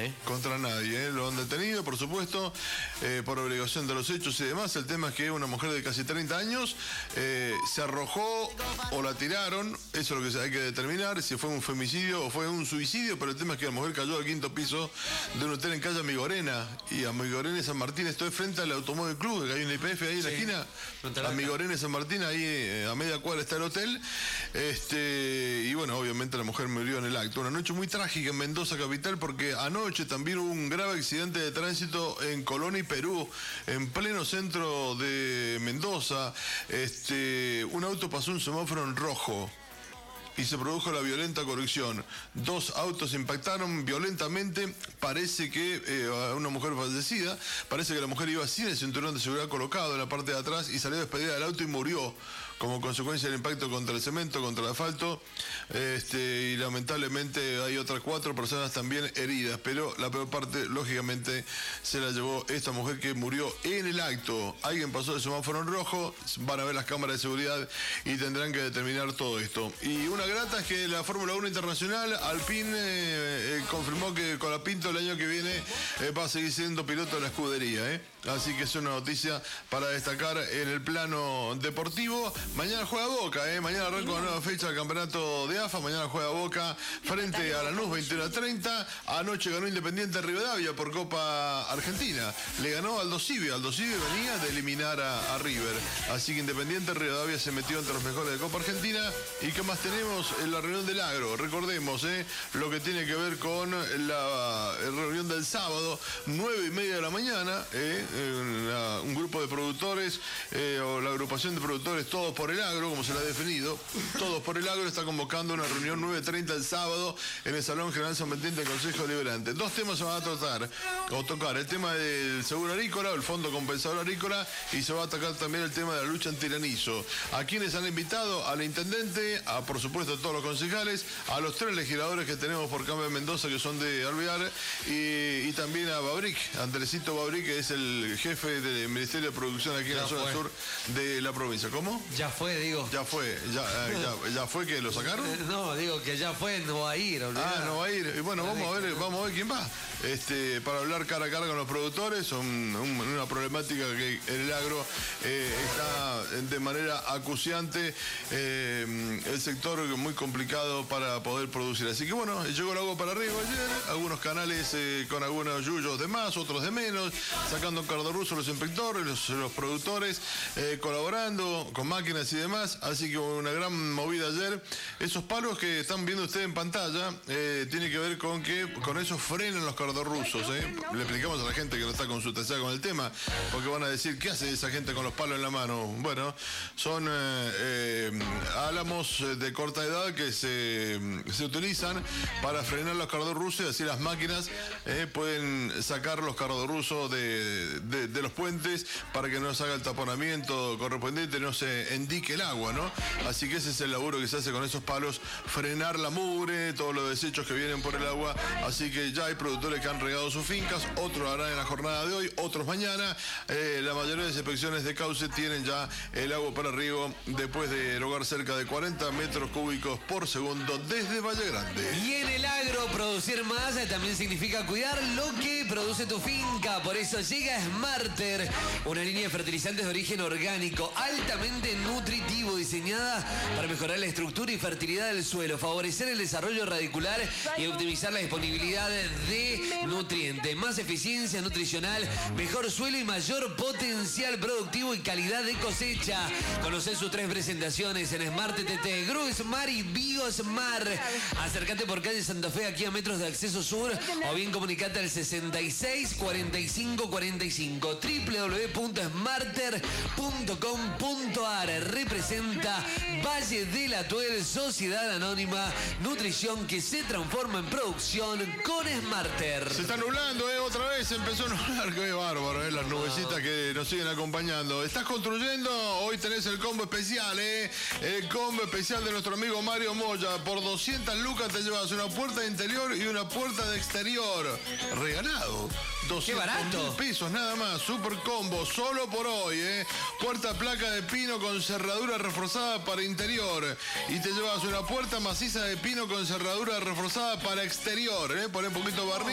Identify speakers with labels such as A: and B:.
A: ¿eh?
B: Contra nadie, ¿eh? Lo han detenido, por supuesto, por obligación de los hechos y demás. El tema es que una mujer de casi 30 años se arrojó o la tiraron. Eso es lo que hay que determinar, si fue un femicidio o fue un suicidio, pero el tema es que la mujer cayó al 5º piso de un hotel en calle Amigorena. Y Amigorena y San Martín, estoy frente al Automóvil Club, que hay una IPF ahí en la esquina. Amigorena y San Martín, ahí a media cuadra está el hotel. Y bueno, obviamente la mujer murió en el acto. Una noche muy trágica en Mendoza capital, porque anoche también hubo un grave accidente de tránsito en Colón y Perú, en pleno centro de Mendoza. Un auto pasó un semáforo en rojo y se produjo la violenta colisión. 2 autos impactaron violentamente. Parece que una mujer fallecida, parece que la mujer iba sin el cinturón de seguridad colocado en la parte de atrás y salió despedida del auto y murió como consecuencia del impacto contra el cemento, contra el asfalto. Y lamentablemente hay otras 4 personas también heridas, pero la peor parte, lógicamente, se la llevó esta mujer que murió en el acto. Alguien pasó el semáforo en rojo, van a ver las cámaras de seguridad y tendrán que determinar todo esto. Y una grata es que la Fórmula 1 Internacional, Alpine, confirmó que Colapinto el año que viene va a seguir siendo piloto de la escudería, Así que es una noticia para destacar en el plano deportivo. Mañana juega Boca, mañana arranca una nueva fecha del campeonato de AFA. Mañana juega Boca frente a Lanús, 21:30. Anoche ganó Independiente Rivadavia por Copa Argentina. Le ganó Aldo Civi. Aldo Civi venía de eliminar a River. Así que Independiente Rivadavia se metió entre los mejores de Copa Argentina. ¿Y qué más tenemos? En la reunión del Agro. Recordemos, lo que tiene que ver con la reunión del sábado, 9:30 de la mañana, un grupo de productores, o la agrupación de productores Todos por el Agro, como se la ha definido, Todos por el Agro, está convocando una reunión 9:30 el sábado en el Salón General San Martín del Consejo Deliberante. 2 temas se van a tocar, el tema del seguro agrícola, el fondo compensador agrícola, y se va a atacar también el tema de la lucha antiranizo. ¿A quienes han invitado? Al intendente, por supuesto a todos los concejales, a los 3 legisladores que tenemos por Cambio de Mendoza, que son de Alvear, y también a Babric, Andresito Babric, que es el jefe del Ministerio de Producción aquí en la zona sur de la provincia. ¿Cómo?
A: Ya fue, digo.
B: Ya fue, ya fue que lo sacaron.
A: No, digo que ya fue, no va a ir. Olvidá.
B: No va a ir. Y bueno, vamos a ver quién va. Para hablar cara a cara con los productores, son una problemática que en el agro está de manera acuciante, el sector muy complicado para poder producir. Así que bueno, llegó el agua para arriba ayer, algunos canales con algunos yuyos de más, otros de menos, sacando cardo ruso los inspectores, los productores, colaborando con máquinas y demás. Así que una gran movida ayer. Esos palos que están viendo ustedes en pantalla tiene que ver con que con eso frenan los cardorrusos. Le explicamos a la gente que no está consultada con el tema, porque van a decir, ¿qué hace esa gente con los palos en la mano? Bueno, son álamos de corta edad que se utilizan para frenar los cardorrusos, y así las máquinas pueden sacar los cardorrusos de los puentes para que no se haga el taponamiento correspondiente, no se indique el agua, ¿no? Así que ese es el laburo que se hace con esos palos, frenar la mugre, todos los desechos que vienen por el agua. Así que ya hay productores que han regado sus fincas, otros lo harán en la jornada de hoy, otros mañana. La mayoría de las inspecciones de cauce tienen ya el agua para riego después de erogar cerca de 40 metros cúbicos por segundo desde Valle Grande.
A: Y en el agro, producir más también significa cuidar lo que produce tu finca. Por eso llega Smarter, una línea de fertilizantes de origen orgánico, altamente nutritivo, diseñada para mejorar la estructura y fertilidad del suelo, favorecer el desarrollo radicular y optimizar la disponibilidad de nutrientes. Más eficiencia nutricional, mejor suelo y mayor potencial productivo y calidad de cosecha. Conocé sus 3 presentaciones en Smart TT, GroSmart y Biosmart. Acércate por calle Santa Fe, aquí a metros de acceso sur, o bien comunicate al 66 45 45 www.smarter.com.ar. Representa Valle del Atuel, Sociedad Anónima, nutrición que se transforma en producción con Smarter.
B: Se está nublando, otra vez empezó a nublar, qué bárbaro, las nubecitas que nos siguen acompañando. ¿Estás construyendo? Hoy tenés el combo especial, el combo especial de nuestro amigo Mario Moya. Por 200 lucas te llevas una puerta de interior y una puerta de exterior. Regalado. 200 pesos nada más, super combo, solo por hoy, Puerta placa de pino con cerradura reforzada para interior. Y te llevas una puerta maciza de pino con cerradura reforzada para exterior, Poné un poquito de barniz.